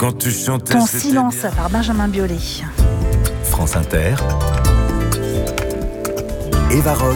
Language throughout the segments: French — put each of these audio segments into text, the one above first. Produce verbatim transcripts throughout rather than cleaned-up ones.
Quand tu chantais, Ton c'était silence bien. par Benjamin Biolay. France Inter, Eva Rock,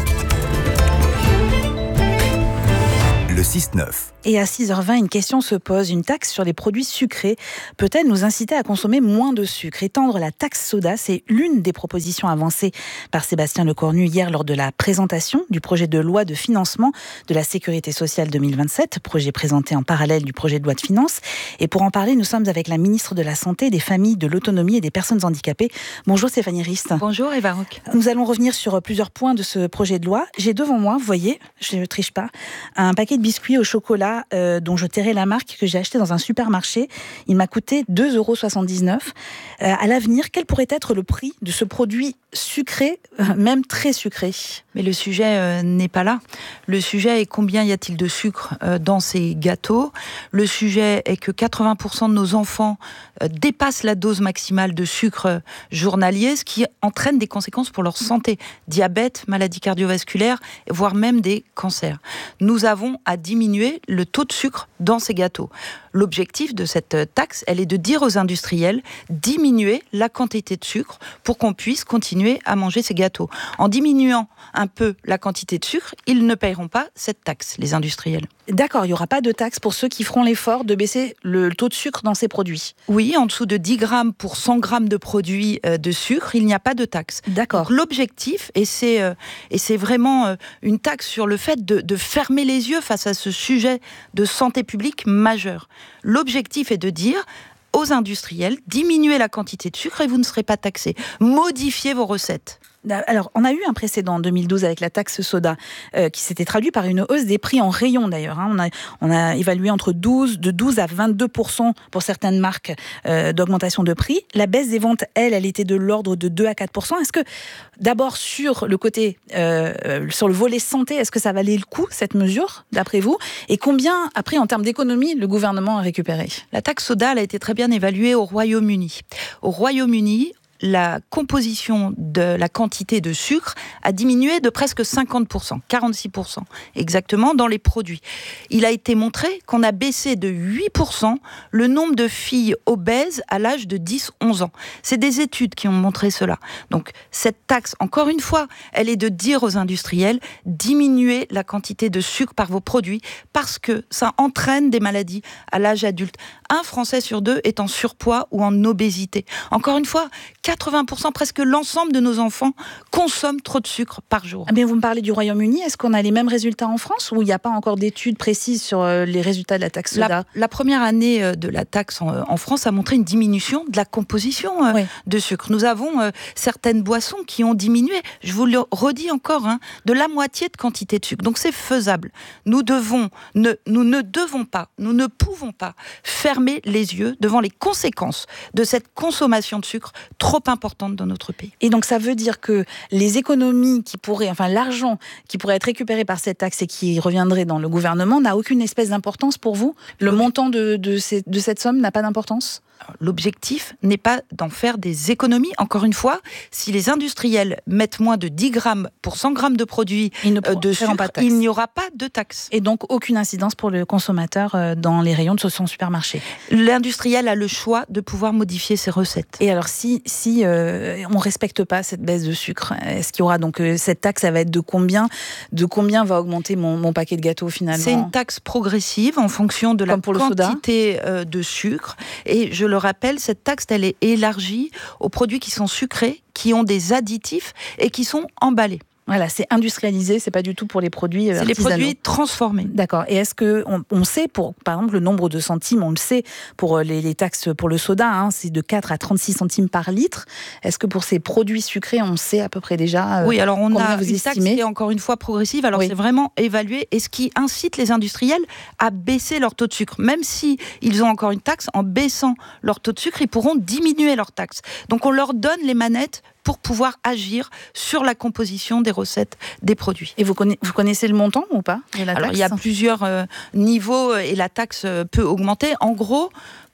le six neuf. Et à six heures vingt, une question se pose. Une taxe sur les produits sucrés peut-elle nous inciter à consommer moins de sucre ? Étendre la taxe soda, c'est l'une des propositions avancées par Sébastien Lecornu hier lors de la présentation du projet de loi de financement de la Sécurité sociale deux mille vingt-sept, projet présenté en parallèle du projet de loi de finances. Et pour en parler, nous sommes avec la ministre de la Santé, des Familles, de l'Autonomie et des Personnes handicapées. Bonjour Stéphanie Rist. Bonjour Eva Rock. Nous allons revenir sur plusieurs points de ce projet de loi. J'ai devant moi, vous voyez, je ne triche pas, un paquet de biscuits au chocolat euh, dont je tairai la marque, que j'ai acheté dans un supermarché. Il m'a coûté deux euros soixante-dix-neuf. Euh, à l'avenir, quel pourrait être le prix de ce produit sucré, euh, même très sucré ? Mais le sujet euh, n'est pas là. Le sujet est combien y a-t-il de sucre euh, dans ces gâteaux. Le sujet est que quatre-vingts pour cent de nos enfants euh, dépassent la dose maximale de sucre euh, journalier, ce qui entraîne des conséquences pour leur santé. Diabète, maladies cardiovasculaires, voire même des cancers. Nous avons à diminuer le taux de sucre dans ces gâteaux. L'objectif de cette taxe, elle est de dire aux industriels diminuer la quantité de sucre pour qu'on puisse continuer à manger ces gâteaux. En diminuant un peu la quantité de sucre, ils ne paieront pas cette taxe, les industriels. D'accord, il n'y aura pas de taxe pour ceux qui feront l'effort de baisser le taux de sucre dans ces produits. Oui, en dessous de dix grammes pour cent grammes de produits euh, de sucre, il n'y a pas de taxe. D'accord. Donc, l'objectif, et c'est, euh, et c'est vraiment euh, une taxe sur le fait de, de fermer les yeux face à ce sujet de santé publique majeur. L'objectif est de dire aux industriels, diminuez la quantité de sucre et vous ne serez pas taxés. Modifiez vos recettes. Alors, on a eu un précédent en deux mille douze avec la taxe soda euh, qui s'était traduit par une hausse des prix en rayon d'ailleurs. Hein. On, a, on a évalué entre douze, de douze à vingt-deux pour cent pour certaines marques euh, d'augmentation de prix. La baisse des ventes, elle, elle était de l'ordre de deux à quatre pour cent. Est-ce que, d'abord, sur le côté, euh, sur le volet santé, est-ce que ça valait le coup, cette mesure, d'après vous ? Et combien, après, en termes d'économie, le gouvernement a récupéré ? La taxe soda, elle a été très bien évaluée au Royaume-Uni. Au Royaume-Uni, la composition de la quantité de sucre a diminué de presque cinquante pour cent, quarante-six pour cent exactement dans les produits. Il a été montré qu'on a baissé de huit pour cent le nombre de filles obèses à l'âge de dix à onze ans. C'est des études qui ont montré cela. Donc cette taxe, encore une fois, elle est de dire aux industriels diminuez la quantité de sucre par vos produits parce que ça entraîne des maladies à l'âge adulte. Un Français sur deux est en surpoids ou en obésité. Encore une fois, quatre-vingts pour cent, presque l'ensemble de nos enfants consomment trop de sucre par jour. Ah bien, vous me parlez du Royaume-Uni. Est-ce qu'on a les mêmes résultats en France ou il n'y a pas encore d'études précises sur les résultats de la taxe soda ? La, la première année de la taxe en, en France a montré une diminution de la composition euh, oui. de sucre. Nous avons euh, certaines boissons qui ont diminué, je vous le redis encore, hein, de la moitié de quantité de sucre. Donc c'est faisable. Nous, devons, ne, nous ne devons pas, nous ne pouvons pas fermer les yeux devant les conséquences de cette consommation de sucre trop importante dans notre pays. Et donc ça veut dire que les économies qui pourraient, enfin l'argent qui pourrait être récupéré par cette taxe et qui reviendrait dans le gouvernement n'a aucune espèce d'importance pour vous ? Le oui. montant de, de, ces, de cette somme n'a pas d'importance ? L'objectif n'est pas d'en faire des économies. Encore une fois, si les industriels mettent moins de dix grammes pour cent grammes de produits de sucre, il n'y aura pas de taxe. Et donc aucune incidence pour le consommateur dans les rayons de son supermarché. L'industriel a le choix de pouvoir modifier ses recettes. Et alors si, si euh, on ne respecte pas cette baisse de sucre, est-ce qu'il y aura donc euh, cette taxe, ça va être de combien, de combien va augmenter mon, mon paquet de gâteaux finalement ? C'est une taxe progressive en fonction de la quantité euh, de sucre. Et je le rappelle, cette taxe, elle est élargie aux produits qui sont sucrés, qui ont des additifs et qui sont emballés. Voilà, c'est industrialisé, c'est pas du tout pour les produits artisanaux. C'est les produits transformés. D'accord. Et est-ce que on, on sait, pour par exemple, le nombre de centimes, on le sait pour les, les taxes pour le soda, hein, c'est de quatre à trente-six centimes par litre. Est-ce que pour ces produits sucrés, on sait à peu près déjà euh, Oui, alors on a vous une taxe qui est encore une fois progressive. Alors oui. c'est vraiment évalué et ce qui incite les industriels à baisser leur taux de sucre. Même si ils ont encore une taxe, en baissant leur taux de sucre, ils pourront diminuer leur taxe. Donc on leur donne les manettes pour pouvoir agir sur la composition des recettes des produits. Et vous connaissez, vous connaissez le montant ou pas de la taxe ? Alors, il y a plusieurs euh, niveaux et la taxe peut augmenter. En gros,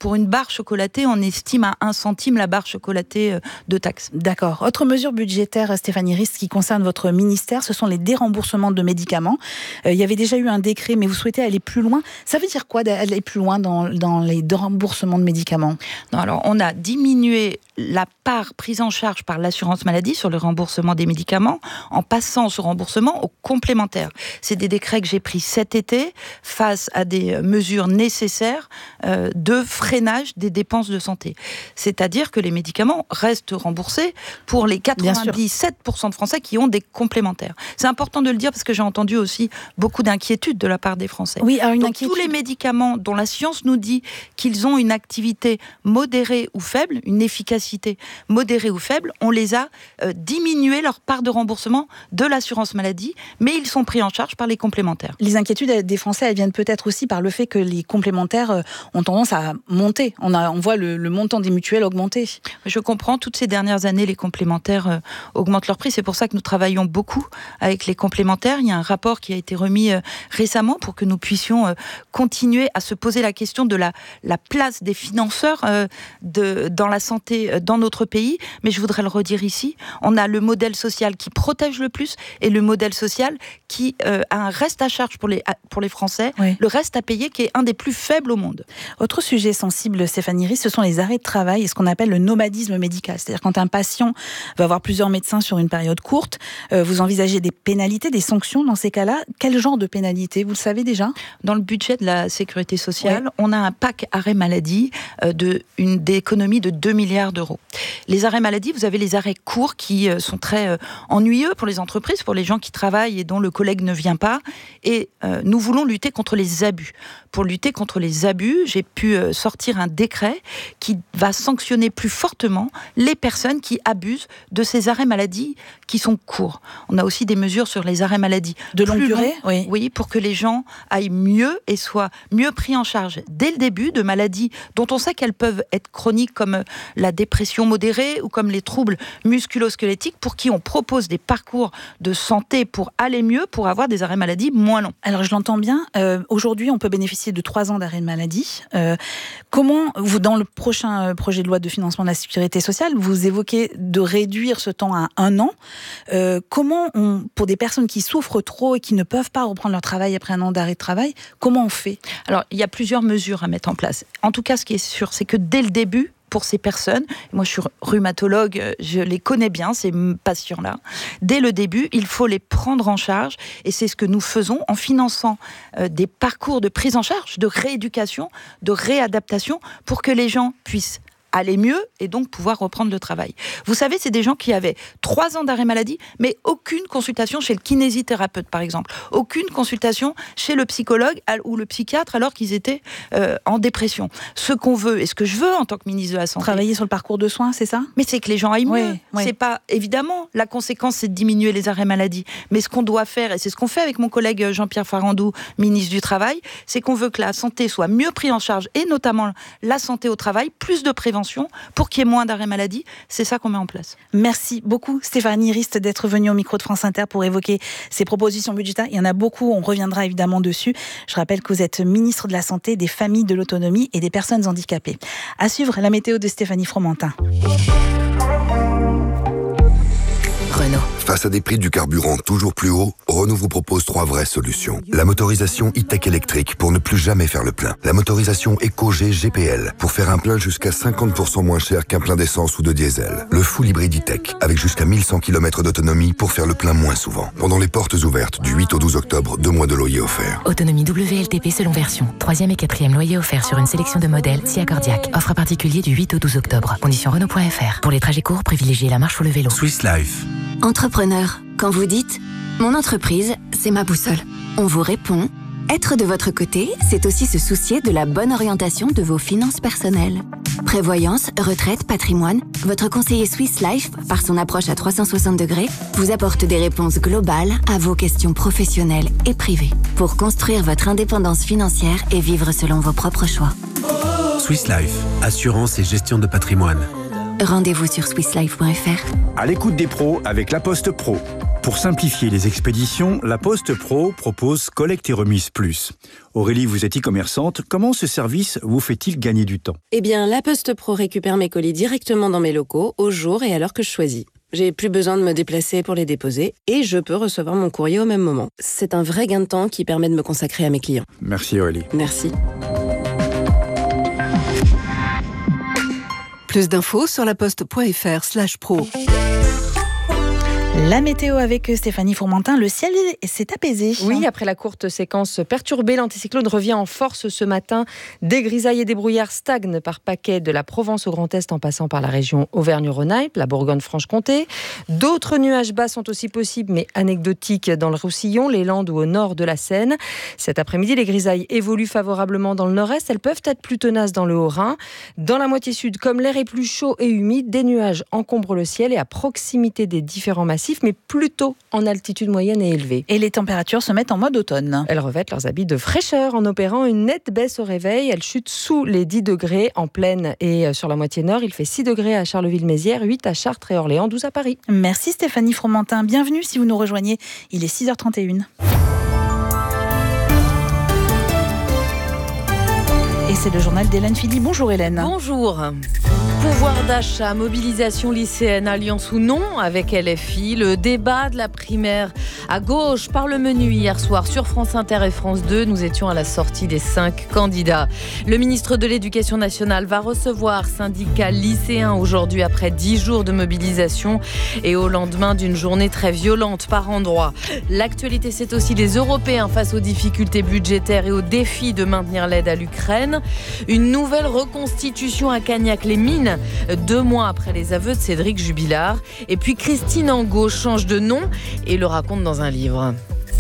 pour une barre chocolatée, on estime à un centime la barre chocolatée de taxe. D'accord. Autre mesure budgétaire, Stéphanie Rist, qui concerne votre ministère, ce sont les déremboursements de médicaments. Euh, il y avait déjà eu un décret, mais vous souhaitez aller plus loin. Ça veut dire quoi d'aller plus loin dans, dans les déremboursements de médicaments ? Non, alors on a diminué la part prise en charge par l'assurance maladie sur le remboursement des médicaments en passant ce remboursement aux complémentaires. C'est des décrets que j'ai pris cet été face à des mesures nécessaires euh, de freinage des dépenses de santé. C'est-à-dire que les médicaments restent remboursés pour les quatre-vingt-dix-sept pour cent de Français qui ont des complémentaires. C'est important de le dire parce que j'ai entendu aussi beaucoup d'inquiétudes de la part des Français. Oui, alors une Donc, inquiétude. tous les médicaments dont la science nous dit qu'ils ont une activité modérée ou faible, une efficacité modérée ou faible, on les a euh, diminué leur part de remboursement de l'assurance maladie, mais ils sont pris en charge par les complémentaires. Les inquiétudes des Français, elles viennent peut-être aussi par le fait que les complémentaires ont tendance à monter. On, a, on voit le, le montant des mutuelles augmenter. Je comprends, toutes ces dernières années, les complémentaires euh, augmentent leur prix. C'est pour ça que nous travaillons beaucoup avec les complémentaires. Il y a un rapport qui a été remis euh, récemment pour que nous puissions euh, continuer à se poser la question de la, la place des financeurs euh, de, dans la santé euh, dans notre pays. Mais je voudrais le redire ici, on a le modèle social qui protège le plus et le modèle social qui euh, a un reste à charge pour les, pour les Français, oui. Le reste à payer qui est un des plus faibles au monde. Autre sujet sensible, Stéphanie Rist, ce sont les arrêts de travail et ce qu'on appelle le nomadisme médical. C'est-à-dire quand un patient va voir plusieurs médecins sur une période courte, euh, vous envisagez des pénalités, des sanctions dans ces cas-là. Quel genre de pénalités, vous le savez déjà ? Dans le budget de la Sécurité sociale, oui. On a un pack arrêt maladie euh, de, une, d'économie de deux milliards d'euros. Les arrêts maladie, vous avez les arrêts courts qui euh, sont très euh, ennuyeux pour les entreprises, pour les gens qui travaillent et dont le collègue ne vient pas. Et euh, nous voulons lutter contre les abus. Pour lutter contre les abus, j'ai pu euh, sortir un décret qui va sanctionner plus fortement les personnes qui abusent de ces arrêts maladie qui sont courts. On a aussi des mesures sur les arrêts maladie de longue durée, long, oui. oui, pour que les gens aillent mieux et soient mieux pris en charge dès le début de maladies dont on sait qu'elles peuvent être chroniques comme la dépression modérée ou comme les troubles musculo-squelettiques, pour qui on propose des parcours de santé pour aller mieux, pour avoir des arrêts maladie moins longs. Alors je l'entends bien, euh, aujourd'hui on peut bénéficier de trois ans d'arrêt de maladie. Euh, comment, vous, dans le prochain projet de loi de financement de la sécurité sociale, vous évoquez de réduire ce temps à un an. Euh, comment, on, pour des personnes qui souffrent trop et qui ne peuvent pas reprendre leur travail après un an d'arrêt de travail, comment on fait ? Alors, il y a plusieurs mesures à mettre en place. En tout cas, ce qui est sûr, c'est que dès le début, pour ces personnes, moi je suis rhumatologue, je les connais bien, ces patients-là, dès le début, il faut les prendre en charge, et c'est ce que nous faisons en finançant euh, des parcours de prise en charge, de rééducation, de réadaptation, pour que les gens puissent aller mieux et donc pouvoir reprendre le travail. Vous savez, c'est des gens qui avaient trois ans d'arrêt maladie, mais aucune consultation chez le kinésithérapeute, par exemple. Aucune consultation chez le psychologue ou le psychiatre alors qu'ils étaient euh, en dépression. Ce qu'on veut, et ce que je veux en tant que ministre de la Santé... Travailler sur le parcours de soins, c'est ça ? Mais c'est que les gens aillent oui, mieux. Oui. C'est pas... Évidemment, la conséquence, c'est de diminuer les arrêts maladie. Mais ce qu'on doit faire, et c'est ce qu'on fait avec mon collègue Jean-Pierre Farandou, ministre du Travail, c'est qu'on veut que la santé soit mieux prise en charge, et notamment la santé au travail, plus de prévention, pour qu'il y ait moins d'arrêt maladie. C'est ça qu'on met en place. Merci beaucoup Stéphanie Rist d'être venue au micro de France Inter pour évoquer ces propositions budgétaires. Il y en a beaucoup, on reviendra évidemment dessus. Je rappelle que vous êtes ministre de la Santé, des Familles, de l'Autonomie et des Personnes handicapées. À suivre, la météo de Stéphanie Fromentin. Renault. Face à des prix du carburant toujours plus hauts, Renault vous propose trois vraies solutions. La motorisation e-tech électrique pour ne plus jamais faire le plein. La motorisation EcoG G P L pour faire un plein jusqu'à cinquante pour cent moins cher qu'un plein d'essence ou de diesel. Le full hybride e-tech avec jusqu'à mille cent kilomètres d'autonomie pour faire le plein moins souvent. Pendant les portes ouvertes du huit au douze octobre, deux mois de loyer offerts. Autonomie W L T P selon version. Troisième et quatrième loyer offert sur une sélection de modèles si accordiaque. Offre particulier du huit au douze octobre. Conditions Renault point F R. Pour les trajets courts, privilégiez la marche ou le vélo. Swiss Life. Entrepreneur, quand vous dites « Mon entreprise, c'est ma boussole », on vous répond « Être de votre côté, c'est aussi se soucier de la bonne orientation de vos finances personnelles. » Prévoyance, retraite, patrimoine, votre conseiller Swiss Life, par son approche à trois cent soixante degrés, vous apporte des réponses globales à vos questions professionnelles et privées pour construire votre indépendance financière et vivre selon vos propres choix. Swiss Life, assurance et gestion de patrimoine. Rendez-vous sur swiss life point F R. À l'écoute des pros avec La Poste Pro. Pour simplifier les expéditions, la Poste Pro propose Collecte et Remise Plus. Aurélie, vous êtes e-commerçante. Comment ce service vous fait-il gagner du temps ? Eh bien, la Poste Pro récupère mes colis directement dans mes locaux, au jour et à l'heure que je choisis. J'ai plus besoin de me déplacer pour les déposer et je peux recevoir mon courrier au même moment. C'est un vrai gain de temps qui permet de me consacrer à mes clients. Merci Aurélie. Merci. Plus d'infos sur laposte.fr slash pro. La météo avec Stéphanie Fourmentin, le ciel s'est apaisé. Oui, après la courte séquence perturbée, l'anticyclone revient en force ce matin. Des grisailles et des brouillards stagnent par paquets de la Provence au Grand Est en passant par la région Auvergne-Rhône-Alpes, la Bourgogne-Franche-Comté. D'autres nuages bas sont aussi possibles, mais anecdotiques dans le Roussillon, les Landes ou au nord de la Seine. Cet après-midi, les grisailles évoluent favorablement dans le nord-est. Elles peuvent être plus tenaces dans le Haut-Rhin. Dans la moitié sud, comme l'air est plus chaud et humide, des nuages encombrent le ciel et à proximité des différents massifs, mais plutôt en altitude moyenne et élevée. Et les températures se mettent en mode automne. Elles revêtent leurs habits de fraîcheur en opérant une nette baisse au réveil. Elles chutent sous les dix degrés en plaine et sur la moitié nord. Il fait six degrés à Charleville-Mézières, huit à Chartres et Orléans, douze à Paris. Merci Stéphanie Fromentin. Bienvenue si vous nous rejoignez. Il est six heures trente et une. Et c'est le journal d'Hélène Philly. Bonjour Hélène. Bonjour. Pouvoir d'achat, mobilisation lycéenne, alliance ou non avec L F I, le débat de la primaire à gauche par le menu hier soir sur France Inter et France deux. Nous étions à la sortie des cinq candidats. Le ministre de l'Éducation nationale va recevoir syndicats lycéens aujourd'hui après dix jours de mobilisation et au lendemain d'une journée très violente par endroits. L'actualité, c'est aussi les Européens face aux difficultés budgétaires et aux défis de maintenir l'aide à l'Ukraine. Une nouvelle reconstitution à Cagnac-les-Mines, deux mois après les aveux de Cédric Jubilard. Et puis Christine Angot change de nom et le raconte dans un livre.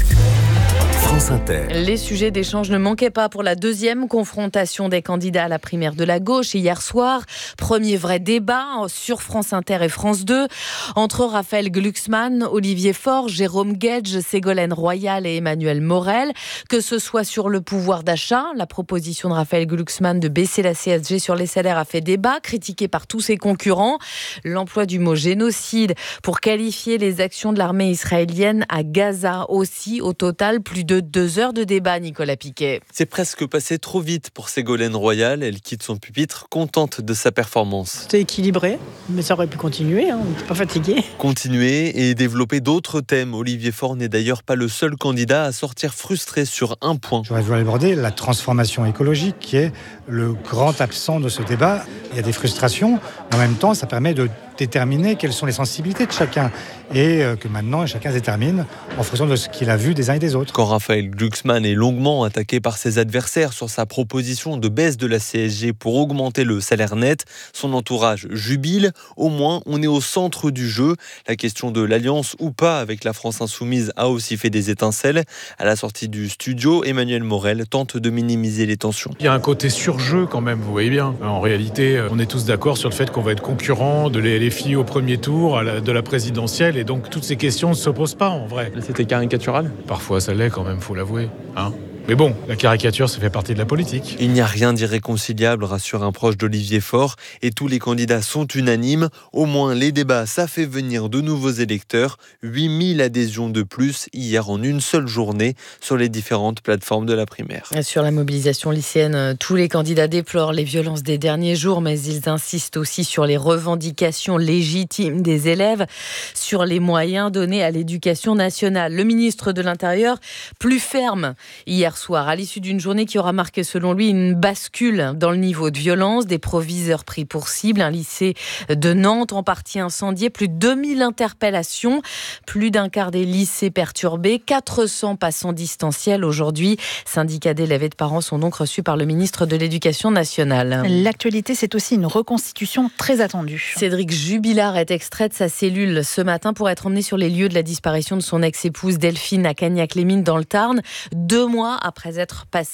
France Inter. Les sujets d'échange ne manquaient pas pour la deuxième confrontation des candidats à la primaire de la gauche hier soir. Premier vrai débat sur France Inter et France deux entre Raphaël Glucksmann, Olivier Faure, Jérôme Guedj, Ségolène Royal et Emmanuel Morel. Que ce soit sur le pouvoir d'achat, la proposition de Raphaël Glucksmann de baisser la C S G sur les salaires a fait débat, critiqué par tous ses concurrents. L'emploi du mot génocide pour qualifier les actions de l'armée israélienne à Gaza aussi. Au total, plus de deux heures de débat, Nicolas Piquet. C'est presque passé trop vite pour Ségolène Royal. Elle quitte son pupitre, contente de sa performance. C'était équilibré, mais ça aurait pu continuer, hein, on n'est pas fatigué. Continuer et développer d'autres thèmes. Olivier Faure n'est d'ailleurs pas le seul candidat à sortir frustré sur un point. J'aurais voulu aborder la transformation écologique qui est le grand absent de ce débat. Il y a des frustrations, mais en même temps, ça permet de déterminer quelles sont les sensibilités de chacun et que maintenant chacun détermine en fonction de ce qu'il a vu des uns et des autres. Quand Raphaël Glucksmann est longuement attaqué par ses adversaires sur sa proposition de baisse de la C S G pour augmenter le salaire net, son entourage jubile. Au moins, on est au centre du jeu. La question de l'alliance ou pas avec la France insoumise a aussi fait des étincelles. À la sortie du studio, Emmanuel Morel tente de minimiser les tensions. Il y a un côté surjeu quand même, vous voyez bien. En réalité, on est tous d'accord sur le fait qu'on va être concurrent de L F I au premier tour, à la, de la présidentielle, et donc toutes ces questions ne s'opposent pas en vrai. C'était caricatural ? Parfois ça l'est quand même, faut l'avouer. Hein ? Mais bon, la caricature, ça fait partie de la politique. Il n'y a rien d'irréconciliable, rassure un proche d'Olivier Faure, et tous les candidats sont unanimes. Au moins, les débats, ça fait venir de nouveaux électeurs. huit mille adhésions de plus hier en une seule journée sur les différentes plateformes de la primaire. Sur la mobilisation lycéenne, tous les candidats déplorent les violences des derniers jours, mais ils insistent aussi sur les revendications légitimes des élèves, sur les moyens donnés à l'éducation nationale. Le ministre de l'Intérieur, plus ferme hier soir, à l'issue d'une journée qui aura marqué selon lui une bascule dans le niveau de violence, des proviseurs pris pour cible, un lycée de Nantes en partie incendié, plus de deux mille interpellations, plus d'un quart des lycées perturbés, quatre cents passants distanciels aujourd'hui. Syndicats d'élèves et de parents sont donc reçus par le ministre de l'Éducation nationale. L'actualité, c'est aussi une reconstitution très attendue. Cédric Jubilard est extrait de sa cellule ce matin pour être emmené sur les lieux de la disparition de son ex-épouse Delphine à Cagnac-les-Mines dans le Tarn, deux mois après être passé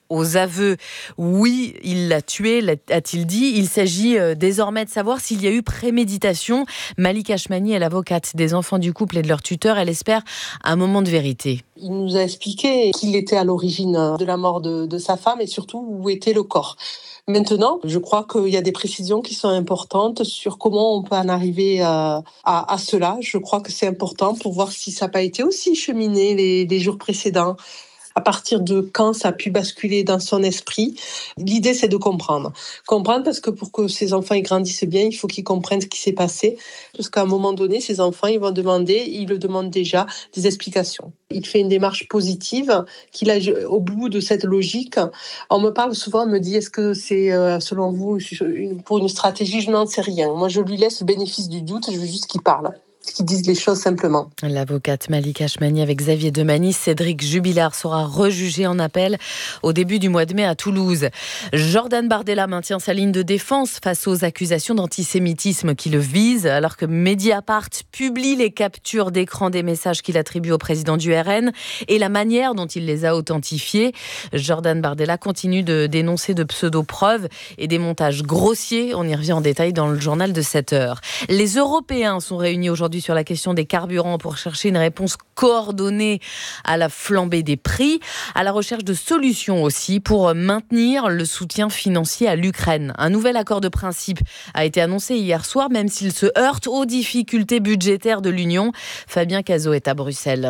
aux aveux. Oui, il l'a tué, a-t-il dit. Il s'agit désormais de savoir s'il y a eu préméditation. Malika Ashmani est l'avocate des enfants du couple et de leur tuteur. Elle espère un moment de vérité. Il nous a expliqué qu'il était à l'origine de la mort de, de sa femme et surtout où était le corps. Maintenant, je crois qu'il y a des précisions qui sont importantes sur comment on peut en arriver à, à, à cela. Je crois que c'est important pour voir si ça n'a pas été aussi cheminé les, les jours précédents. À partir de quand ça a pu basculer dans son esprit. L'idée, c'est de comprendre. Comprendre parce que pour que ces enfants ils grandissent bien, il faut qu'ils comprennent ce qui s'est passé. Parce qu'à un moment donné, ces enfants, ils vont demander, ils le demandent déjà, des explications. Il fait une démarche positive, qu'il a au bout de cette logique. On me parle souvent, on me dit, est-ce que c'est, selon vous, pour une stratégie? Je n'en sais rien. Moi, je lui laisse le bénéfice du doute, je veux juste qu'il parle. Qui disent les choses simplement. L'avocate Malika Ashmani avec Xavier Demanis. Cédric Jubilard sera rejugé en appel au début du mois de mai à Toulouse. Jordan Bardella maintient sa ligne de défense face aux accusations d'antisémitisme qui le visent, alors que Mediapart publie les captures d'écran des messages qu'il attribue au président du R N et la manière dont il les a authentifiés. Jordan Bardella continue de dénoncer de pseudo-preuves et des montages grossiers. On y revient en détail dans le journal de sept heures. Les Européens sont réunis aujourd'hui sur la question des carburants pour chercher une réponse coordonnée à la flambée des prix, à la recherche de solutions aussi pour maintenir le soutien financier à l'Ukraine. Un nouvel accord de principe a été annoncé hier soir, même s'il se heurte aux difficultés budgétaires de l'Union. Fabien Cazot est à Bruxelles.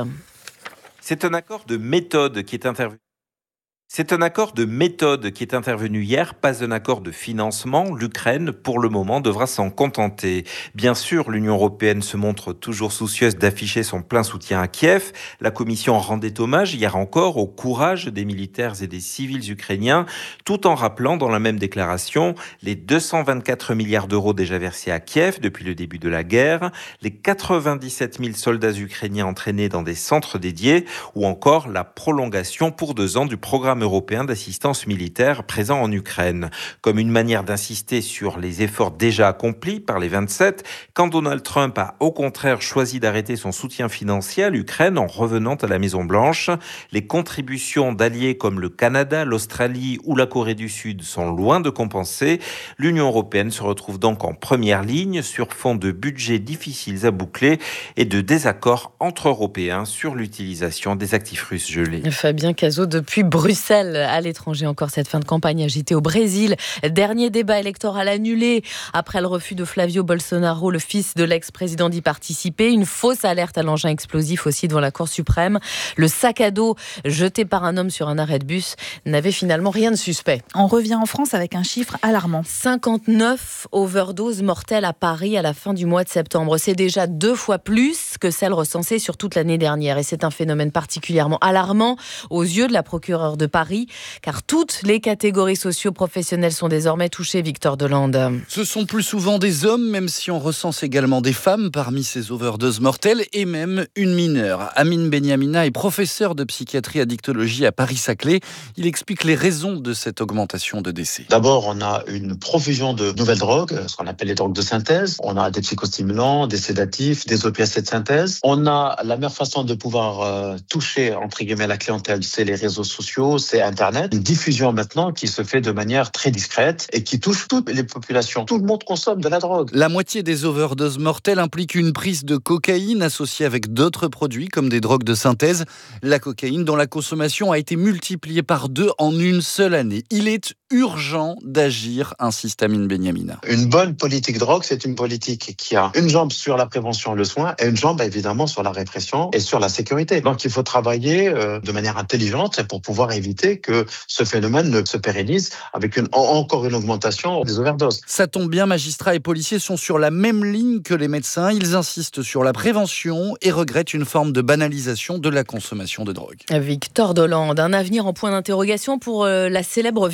C'est un accord de méthode qui est intervenu. C'est un accord de méthode qui est intervenu hier, pas un accord de financement. L'Ukraine, pour le moment, devra s'en contenter. Bien sûr, l'Union européenne se montre toujours soucieuse d'afficher son plein soutien à Kiev. La Commission rendait hommage hier encore au courage des militaires et des civils ukrainiens, tout en rappelant dans la même déclaration les deux cent vingt-quatre milliards d'euros déjà versés à Kiev depuis le début de la guerre, les quatre-vingt-dix-sept mille soldats ukrainiens entraînés dans des centres dédiés, ou encore la prolongation pour deux ans du programme européen d'assistance militaire présent en Ukraine, comme une manière d'insister sur les efforts déjà accomplis par les vingt-sept, quand Donald Trump a au contraire choisi d'arrêter son soutien financier à l'Ukraine en revenant à la Maison-Blanche. Les contributions d'alliés comme le Canada, l'Australie ou la Corée du Sud sont loin de compenser. L'Union européenne se retrouve donc en première ligne sur fond de budgets difficiles à boucler et de désaccords entre Européens sur l'utilisation des actifs russes gelés. Fabien Cazot depuis Bruxelles. À l'étranger encore cette fin de campagne agitée au Brésil. Dernier débat électoral annulé après le refus de Flavio Bolsonaro, le fils de l'ex-président, d'y participer. Une fausse alerte à l'engin explosif aussi devant la Cour suprême. Le sac à dos jeté par un homme sur un arrêt de bus n'avait finalement rien de suspect. On revient en France avec un chiffre alarmant. cinquante-neuf overdoses mortelles à Paris à la fin du mois de septembre. C'est déjà deux fois plus que celles recensées sur toute l'année dernière. Et c'est un phénomène particulièrement alarmant aux yeux de la procureure de Paris, car toutes les catégories socio-professionnelles sont désormais touchées, Victor Delande. Ce sont plus souvent des hommes, même si on recense également des femmes parmi ces overdoses mortelles, et même une mineure. Amine Benyamina est professeur de psychiatrie addictologie à Paris-Saclay. Il explique les raisons de cette augmentation de décès. D'abord, on a une profusion de nouvelles drogues, ce qu'on appelle les drogues de synthèse. On a des psychostimulants, des sédatifs, des opiacés de synthèse. On a la meilleure façon de pouvoir euh, toucher, entre guillemets, la clientèle, c'est les réseaux sociaux, c'est Internet. Une diffusion maintenant qui se fait de manière très discrète et qui touche toutes les populations. Tout le monde consomme de la drogue. La moitié des overdoses mortelles implique une prise de cocaïne associée avec d'autres produits comme des drogues de synthèse. La cocaïne dont la consommation a été multipliée par deux en une seule année. Il est urgent d'agir, insiste Amine Benyamina. Une bonne politique drogue, c'est une politique qui a une jambe sur la prévention et le soin et une jambe évidemment sur la répression et sur la sécurité. Donc il faut travailler euh, de manière intelligente pour pouvoir éviter que ce phénomène ne se pérennise avec une, encore une augmentation des overdoses. Ça tombe bien, magistrats et policiers sont sur la même ligne que les médecins. Ils insistent sur la prévention et regrettent une forme de banalisation de la consommation de drogue. Victor Delande, un avenir en point d'interrogation pour euh, la célèbre virgule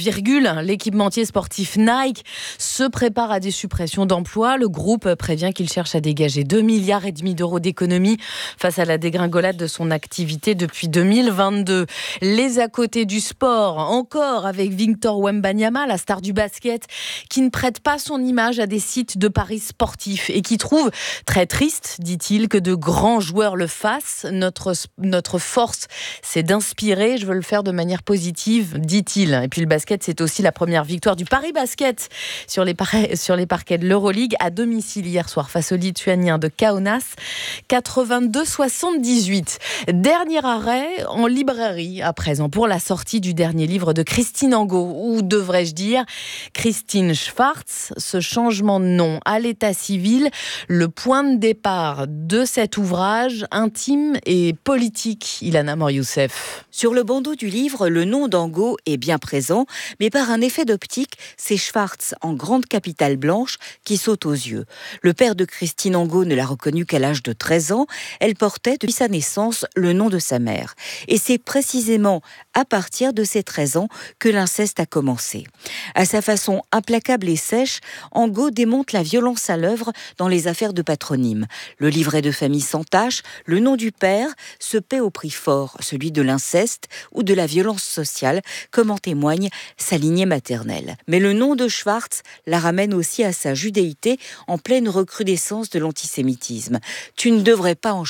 bascule. L'équipementier sportif Nike se prépare à des suppressions d'emplois. Le groupe prévient qu'il cherche à dégager deux milliards et demi d'euros d'économies face à la dégringolade de son activité depuis deux mille vingt-deux. Les à côté du sport, encore avec Victor Wembanyama, la star du basket, qui ne prête pas son image à des sites de paris sportifs et qui trouve très triste, dit-il, que de grands joueurs le fassent. Notre, notre force, c'est d'inspirer. Je veux le faire de manière positive, dit-il. Et puis le basket, c'est aussi la première victoire du Paris Basket sur les, par- sur les parquets de l'Euroleague à domicile hier soir face aux Lituaniens de Kaunas, quatre-vingt-deux soixante-dix-huit. Dernier arrêt en librairie à présent pour la sortie du dernier livre de Christine Angot, ou devrais-je dire Christine Schwarz. Ce changement de nom à l'état civil, le point de départ de cet ouvrage intime et politique. Ilana Mor-Youssef. Sur le bandeau du livre, le nom d'Angot est bien présent, mais par un effet d'optique, c'est Schwarz en grande capitale blanche qui saute aux yeux. Le père de Christine Angot ne l'a reconnue qu'à l'âge de treize ans. Elle portait depuis sa naissance le nom de sa mère. Et c'est précisément à partir de ses treize ans que l'inceste a commencé. À sa façon implacable et sèche, Angot démonte la violence à l'œuvre dans les affaires de patronyme. Le livret de famille sans tache, le nom du père, se paie au prix fort, celui de l'inceste ou de la violence sociale, comme en témoigne sa lignée maternelle. Mais le nom de Schwarz la ramène aussi à sa judéité en pleine recrudescence de l'antisémitisme. Tu ne devrais pas en